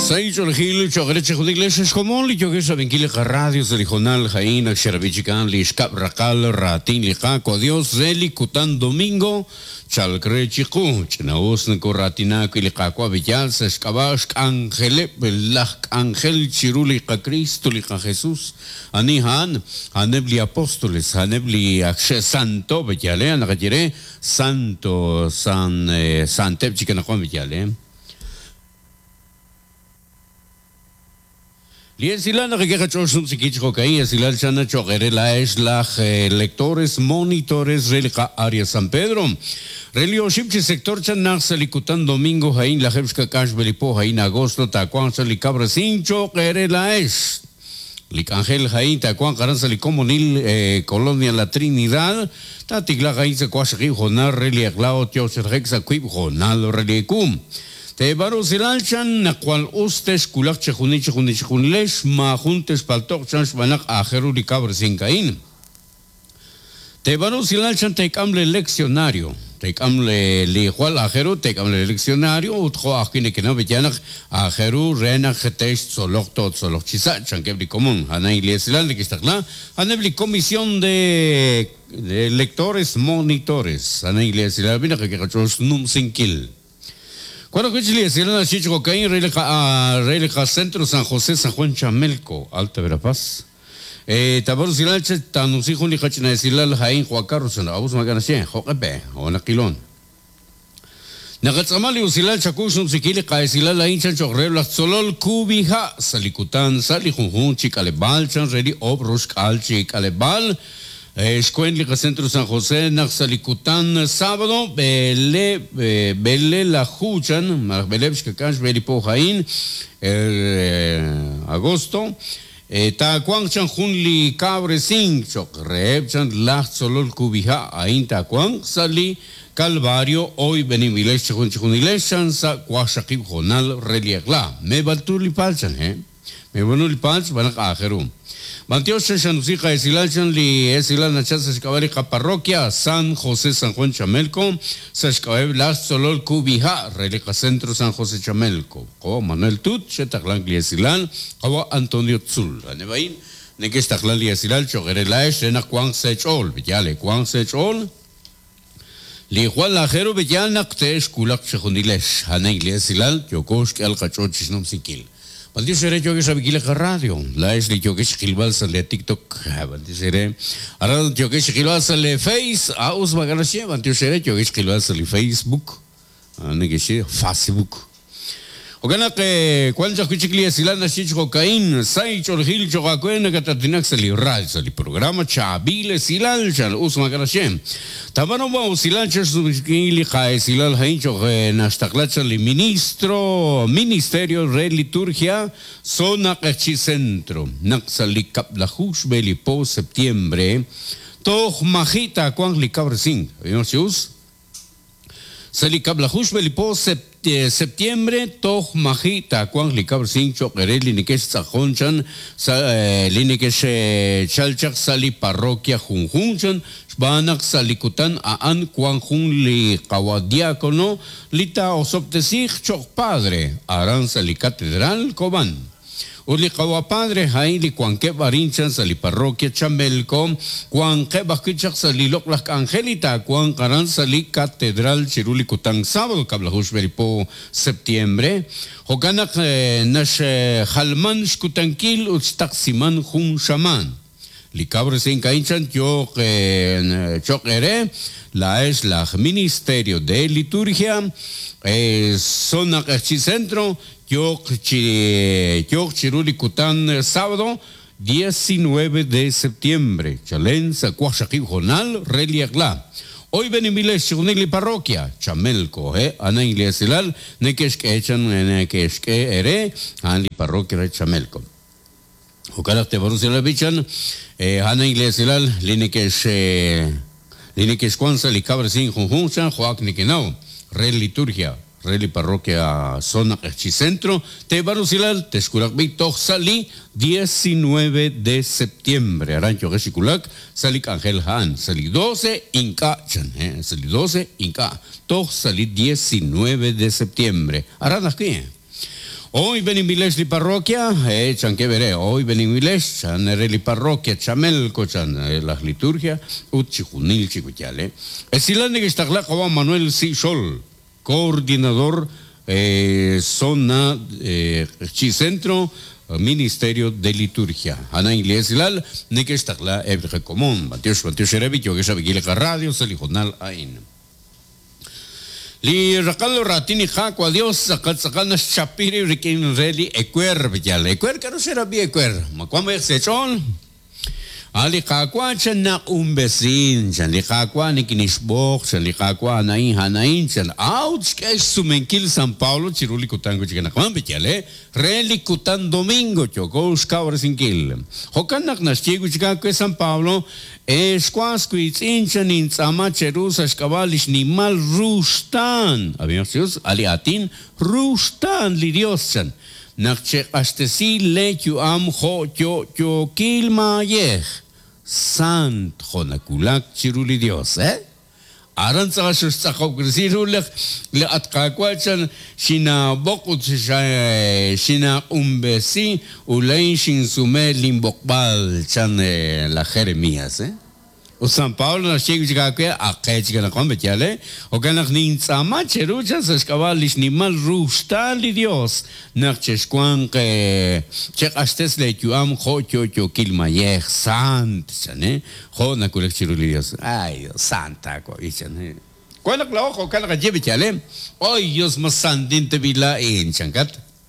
Saícho el Gil, Chogereche Judiglesias, como li que saben que la radio se lijonal, Jaina, Xerabichican, Lishkap, Racal, Ratín, Lijaco, Dios, Zeli, Cutan, Domingo, Chalcrechicu, Chenaus, Coratinaco, Lijaco, Villal, Sescabash, Ángel, Belach, Ángel, Chiruli, Cristo, Lija Jesús, Anihan, Anebli Apóstoles, Anebli Axe Santo, Villale, Anagire, Santo, Santep, Chicanajuan, Villale. Liesilal nakikita chosum sikichko kay silal sana chokerela es la lectores monitores relika área San Pedro. Relio shipchi sector chanak salikutan domingo hain la jebska cash belipo hain agosto tacuan salicabra sin chokerela es. Licangel hain tacuan caran salicomonil colonia La Trinidad. Tatigla hain se cuashri jonar reliaglao tioserhexa quib jonal reliecum. Te barusilal chan na cual ustes kulak chejunilesh ma juntes paltok chan shbanak ajeru likabr sinkain. Te barusilal chan te camle leccionario. Te camle li cual ajeru te camle leccionario utjo akine que no veyanak ajeru rena getesh solok tot solok chisa chan kebli común. Ana iglesial de que está la anebli comisión de lectores monitores. Ana iglesial vina que cachos num sinkil. Cuando que se le chicho caín relica Centro San José San Juan Chamelco Alta Verapaz tabaru silal tanusi khuni khachna silal hain khwakarus na abus magana shen khoqbe ona qilon nagatsamali usilal chakusum sikili qaisilal hain chan chogrel solol kubiha salikutan salihun chikalebal chan redi obrush kalchi kalebal Escuenli Centro San José, Naxalicutan, sábado, Bele la Juchan, Belevska Kash, Belipo Jain, agosto, Taquan Chan Junli Cabre Sinchok, Rebchan, Lach Solol Kubiha, Ain Taquan, Sali, Calvario, hoy Benimilesh, Junileshan, Sa Quashakib Jonal, Reliagla, Me Baltuli Palchan, Me Bonuli Palch, Banak Ajerum. Mantios Shanusica Esilanchan li Esilan Nachas Escabarica Parroquia San José San Juan Chamelco Sascaeb Las Solol Cubiha Relica Centro San José Chamelco Como Manuel Tut Chetaklan li Esilan Como Antonio Tzul Anebain Nekestaklan li Esilal Chogerelaesh Ena Kwang Sechol Villale Kwang Sechol Li Juan Lajero Villal Naktesh Kulak Chejunilesh Hanay li Esilal Yokosh Al Kachochis Nom Sikil Baldi sere yo que sabe que la radio, la es yo que escribal sale TikTok, baldi sere, ahora yo que escribal sale Face, aus maganache, baldi sere yo que escribal sale Facebook, ane que se Facebook. Ogana que cuando ya escuché que si la nací cocaína, sai chorgil chocacuena que tatinak sale radio sale programa chabile silal chal us maganache. Tabano ba silal chesubili kai silal haincho nastaklat sale ministerio de liturgia zona centro naksali kaplahush belipo septiembre toch majita kwang likabrsing yo sius sali kaplahush belipo septiembre toch majita kwang likabrsing chokereli nikesh sajonchan linikesh chalchak sali parroquia junjunchan Banak salikutan aan kwang li kawadiakono lita osoptesig chok padre aran sali catedral koban uli kawapadre hay li kwangke barinchan sali parroquia Chamelco kwangke bakichak sali loklak angelita kwang karan sali catedral chiruli kutang sábado kablahush beripo septiembre hoganak nash halman shkutankil utstaksiman jun shaman Licabre sin cainchan yo choquere la es la ministerio de liturgia zona centro yo chiruricutan sábado 19 de septiembre chalenza cuachaqui jonal reliagla hoy venimiles chunili parroquia Chamelco ana iglesial nekesh echan nekesh ere ani parroquia Chamelco Ojalá te varus la bichan Ana iglesial linikesh kwanza likabra sin junjuncha joak nikenao rel liturgia rel parroquia zona centro te varusilal te escurak bitoch sali 19 de septiembre arancho geshikulak salik Ángel Han sali 12 inca chan sali 12 inca toch sali 19 de septiembre aranas que Hoy venimiles li parroquia, chan que veré, hoy venimiles, chan li parroquia, chamelco, chan las liturgia, utchijunil chicuchale. Esilande que está Juan Manuel C. Sol, coordinador zona centro Ministerio de Liturgia. Ana Iglesias, ne que está la ebre común, Mateo Sherevicho, que sabe que la radio se li jornal ain. Li rakalo ratini hakwa Dios sakana shapiri rikin reli ekwer bijal ekwer karo sera bi ekwer makwama sechon ali hakwa chana umbesin chali hakwa nikinishbok chali hakwa nain hanain chal ouch que sumenkil San Paulo chiruli kutango chikana kwam bijale reli kutan domingo choko skawr sinkil hokanak nastigu chika San Paulo Esquasquits inchanin tsama cherusas cabalish ni mal rustan. Habíamos aliatin rustan lidiosan. Nakche astesi lechu am ho yo kilma yeh. Sant honakulak chirulidios, Aran tsakashus tsakop grisirulek le atkakwachan shina bokut shina umbesi ulain shin sume limbokbal chan la Jeremías, O San Paulo na chega de que a quete na combe tiale, o que na nin tsama cherucha se escavalis ni mal rusta li Dios, na chesquan que chekastes le tuam ho kilma yer sant, ne? Ho na kulekchiru li Dios. Ay, santa ko ichane. Quando claro ko kala jebe tiale, oi Dios masandin te vila en changat.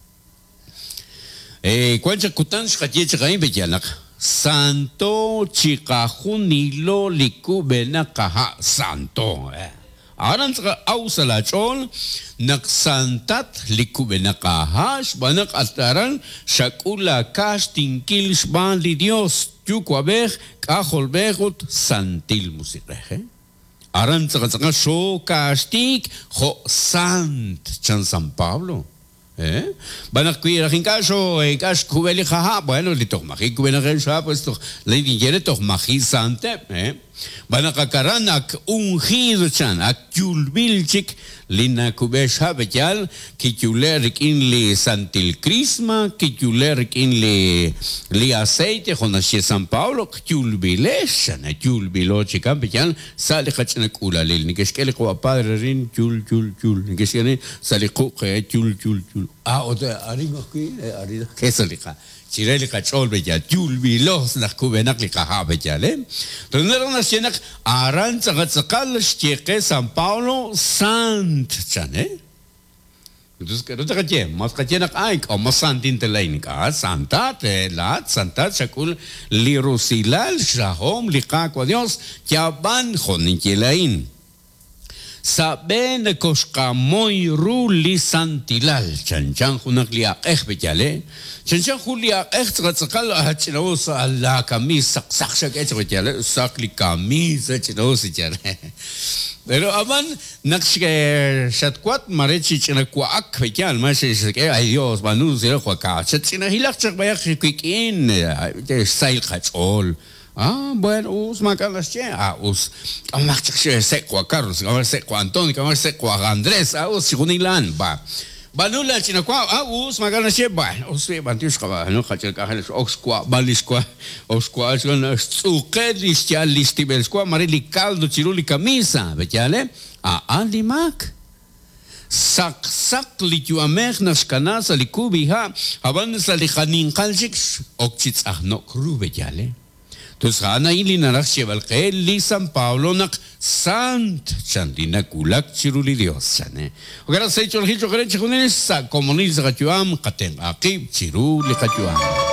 Quando kutan shkati chkain be tianak. Santo chikahunilo likubena kaha santo. Aran sa ausalachol naksantat likubena kahash banak ataran shakula kash tinkil shban li Dios yukwabeh kaholbegut santil musireje. Aran sa sho kastik ho sant chan San Pablo. Banak kuya king kaso kas kubeli kha bueno li tok maki kubena resha pues tok le dinjere tok maki sante banak karanak ungido chan akulbilchik lina kubesha bechal kituler in li santil crisma kituler in li aceite con San Paulo kulbilesh na kulbilo chika bechal sale khachna kula lil nikeshkel ko padre rin kul nikeshene sale ko kul oda aringo ki arida kesalika chirelika cholbe ya tulbilos la kubenak li kahabe jale tonero na shenak aran tsakatsakal shtieke San Paulo sant chane dus kero takaje mas kajenak ay ko masantin telain ka santa telat santa chakul li rosilal shahom li kwa Dios yaban khonin kelain Saben koshka moy ruli santilal chanchan hunak liak bejale chanchan huliak tsatsakal hachnos alla kamis saksak bejale sakli kamis hachnos jale pero aman nakshke shatkwat marechi chinakwa bejal mas ke ay Dios manu zero kwa china hilak chakbayak kikin sail khachol bueno, us macalas che, us amachche sequa Carlos, sequa Antonio, sequa Andrés, us sigunilan ba. Banula chinakwa, us macalas che ba, us bantius ka no khachel ka halos oxqua balisqua, oxqua son suqelis ya listibelsqua marili caldo chiruli camisa, bechale? Alimak. Sak litu amech naskanasa likubiha, haban sa likhanin kalchik okchits ahno kru bechale. Tusana ili narak cheval que li San Pablo nak sant chandina kulak chiruli Dios chane. Ogara se chol hicho kare chikunes sa komuniz gatuam katen akib chiruli gatuam.